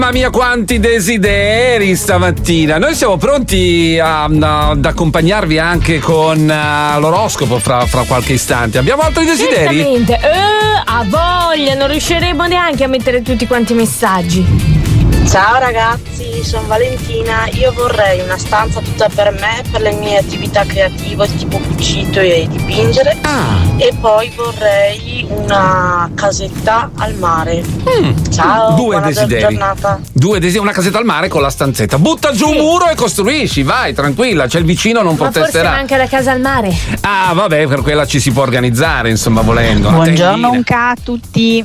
Mamma mia, quanti desideri stamattina. Noi siamo pronti ad accompagnarvi anche con l'oroscopo fra qualche istante. Abbiamo altri desideri? Certamente. A voglia, non riusciremo neanche a mettere tutti quanti i messaggi. Ciao ragazzi, sono Valentina. Io vorrei una stanza tutta per me, per le mie attività creative tipo cucito e dipingere. E poi vorrei una casetta al mare. Ciao, Due buona desideri. giornata. Due desideri, una casetta al mare con la stanzetta. Butta giù un muro e costruisci, vai, tranquilla, c'è il vicino, non Ma forse protesterà. manca la casa al mare. Ah, vabbè, per quella ci si può organizzare, insomma, volendo. una Buongiorno tendina. a tutti,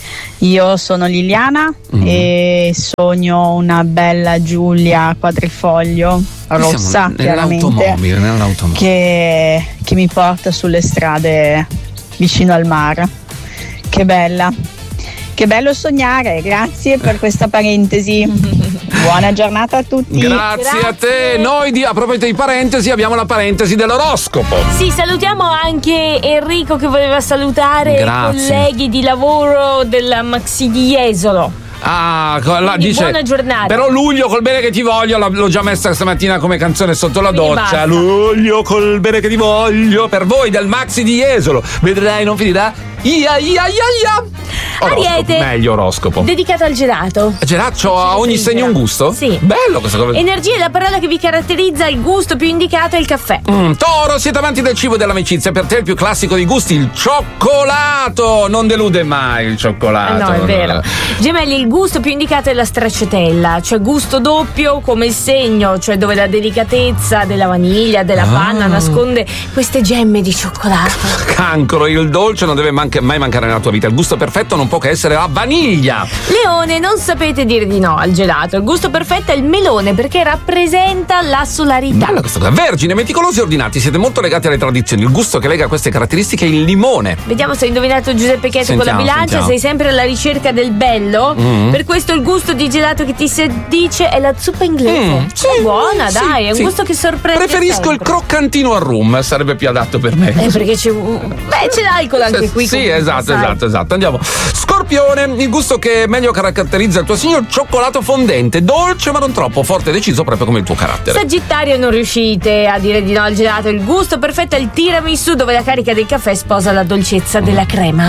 io sono Liliana e sogno una bella Giulia quadrifoglio rossa, chiaramente, nell'automobile. che mi porta sulle strade vicino al mare. Che bella, che bello sognare, grazie per questa parentesi. Buona giornata a tutti. Grazie a te. Noi a proposito di parentesi abbiamo la parentesi dell'oroscopo. Sì, salutiamo anche Enrico che voleva salutare i Grazie. colleghi di lavoro della Maxi di Jesolo. Quindi dice buona giornata. Però Luglio col bene che ti voglio l'ho già messa stamattina come canzone sotto la Quindi doccia. basta. Luglio col bene che ti voglio per voi del Maxi di Jesolo. Vedrai, non finirà. Ia. Oroscopo, Ariete. meglio oroscopo. Dedicato al gelato. Gelaccio a ogni segno un gusto? Sì. Bello questa cosa. Energia è la parola che vi caratterizza, il gusto più indicato è il caffè. Toro, siete amanti del cibo e dell'amicizia. Per te il più classico dei gusti, il cioccolato. Non delude mai il cioccolato. No, è vero. Gemelli, il gusto più indicato è la stracciatella, cioè gusto doppio come il segno, cioè dove la delicatezza della vaniglia, della panna nasconde queste gemme di cioccolato. Cancro, il dolce non deve mai mancare nella tua vita. Il gusto perfetto non può che essere la vaniglia. Leone, non sapete dire di no al gelato. Il gusto perfetto è il melone perché rappresenta la solarità. Bella questa cosa. Vergine, meticolosi e ordinati, siete molto legati alle tradizioni. Il gusto che lega queste caratteristiche è il limone. Vediamo se hai indovinato Giuseppe Cheto con la bilancia. Sentiamo. Sei sempre alla ricerca del bello. Per questo il gusto di gelato che ti si dice è la zuppa inglese. È buona, dai, è un gusto che sorprende. Preferisco il sempre. croccantino al rum, sarebbe più adatto per me. Perché c'è l'alcol anche qui. Sì, comunque, esatto. Andiamo. Scorpione, il gusto che meglio caratterizza il tuo segno, il cioccolato fondente, dolce ma non troppo, forte e deciso proprio come il tuo carattere. Sagittario, non riuscite a dire di no al gelato. Il gusto perfetto è il tiramisù dove la carica del caffè sposa la dolcezza della crema.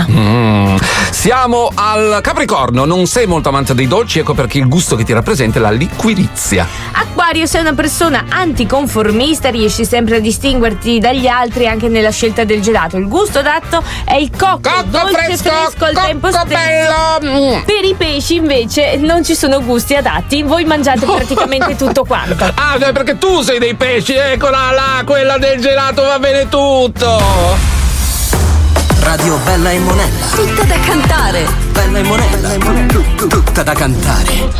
Siamo al Capricorno, non sei molto amante dei dolci, ecco perché il gusto che ti rappresenta è la liquirizia. Acquario, sei una persona anticonformista, riesci sempre a distinguerti dagli altri anche nella scelta del gelato. Il gusto adatto è il cocco dolce fresco al tempo stesso. Bello. Per i pesci invece non ci sono gusti adatti, voi mangiate praticamente tutto quanto. Ah, perché tu sei dei pesci, eccola là, quella del gelato, va bene tutto. Radio Bella e Monella. Tutta da cantare. Bella e Monella. Tutta da cantare.